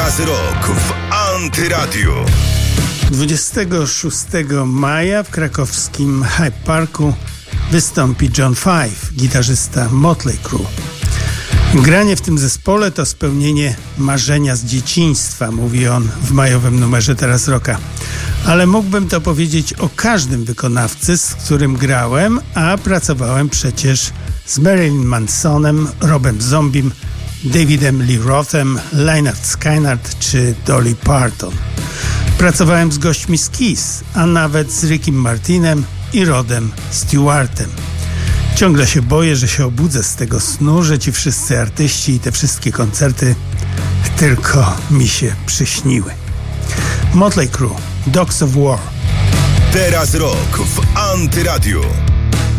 Teraz rok w Antyradiu. 26 maja w krakowskim Hyde Parku wystąpi John Five, gitarzysta Motley Crue. Granie w tym zespole to spełnienie marzenia z dzieciństwa, mówi on w majowym numerze Teraz Rocka. Ale mógłbym to powiedzieć o każdym wykonawcy, z którym grałem, a pracowałem przecież z Marilyn Mansonem, Robem Zombiem, Davidem Lee Rothem, Lynyrd Skynyrd czy Dolly Parton. Pracowałem z gośćmi z Kiss, a nawet z Rickiem Martinem i Rodem Stewartem. Ciągle się boję, że się obudzę z tego snu, że ci wszyscy artyści i te wszystkie koncerty tylko mi się przyśniły. Motley Crue, Dogs of War. Teraz rok w Antyradiu.